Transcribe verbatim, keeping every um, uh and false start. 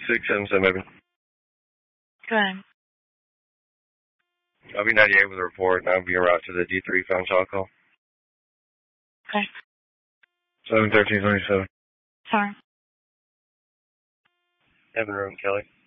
six seven seven. Go ahead. I'll be ninety-eight with a report, and I'll be en route to the D three found child call. Okay. seven thirteen twenty-seven. Sorry. Evan Room, Kelly.